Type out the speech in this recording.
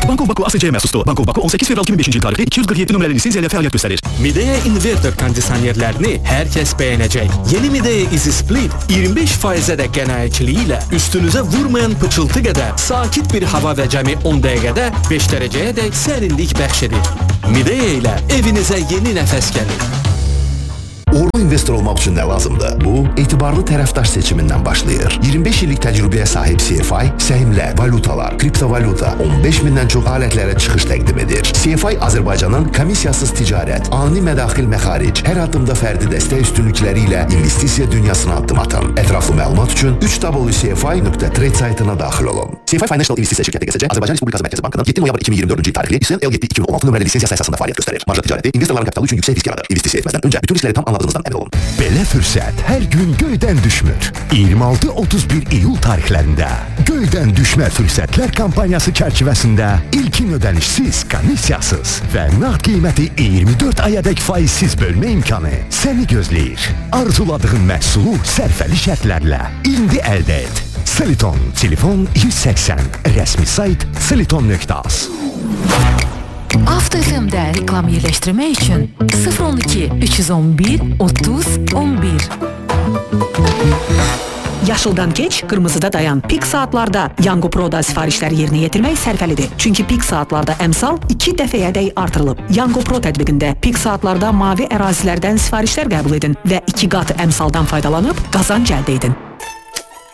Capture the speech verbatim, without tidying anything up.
Aparat Bankov Baku A S C-yə məxsusdur. Bankov Baku on səkkiz fevral iki min beşinci il tarixli iki yüz qırx yeddi nömrəli lisenziya ilə fəaliyyət göstərir. Midea inverter kondisionerlərini hər kəs bəyənəcək. Yeni Midea Easy Split iyirmi beş faizə də qənaətçiliyi ilə üstünüzə vurmayan pıçıltı qədər sakit bir hava və cəmi on dəqiqədə beş dərəcəyə dək sərinlik bəxş edir. Midea ilə evinizə yeni nəfəs gəlir. Uğurlu investor olmaq üçün nə lazımdır? Bu, etibarlı tərəfdaş seçimindən başlayır. iyirmi beş illik təcrübəyə sahib C F I, səhmlər, valutalar, kriptovalyuta, on beş mindən çox alətlərə çıxış təqdim edir. C F I Azərbaycanın komissiyasız ticarət, ani mədaxil məxaric, hər addımda fərdi dəstək üstünlükləri ilə investisiya dünyasına addım atın. Ətraflı məlumat üçün üç w c f i nöqtə trade saytına daxil olun. C F I Financial İnvestisiya şirkəti G S C Azərbaycan Respublikası Mərkəzi Bankının yeddi noyabr iki min iyirmi dördüncü il tarixli İSN L yeddi iki min on altı nömrəli lisensiyası əsasında fəaliyyət göstərir. Marja ticarəti investorların kapitalı üçün yüksək risk yaradır. İnvestisiya etməzdən öncə bütün riskləri tam anladığınızdan əmin olun. Belə fürsət hər gün göydən düşmür. iyirmi altı otuz bir iyul tarixlərində göydən düşmə fürsətlər kampaniyası çərçivəsində ilkin ödənişsiz, komissiyasız və nağd qiyməti iyirmi dörd ayadək faizsiz bölmə imkanı səni gözləyir. Arzuladığın məhsulu sərfəli şərtlərlə indi əldə et. Seliton, telefon yüz səksən, rəsmi sayt seliton nöqtə az. Avto F M-də reklam yerləşdirmək üçün sıfır on iki üç yüz on bir otuz on bir. Yaşıldan keç, qırmızıda dayan. Pik saatlarda Yango Pro'da sifarişləri yerinə yetirmək sərfəlidir. Çünki pik saatlarda əmsal iki dəfəyədək artırılıb. Yango Pro tətbiqində pik saatlarda mavi ərazilərdən sifarişlər qəbul edin və iki qat əmsaldan faydalanıb qazanc əldə edin.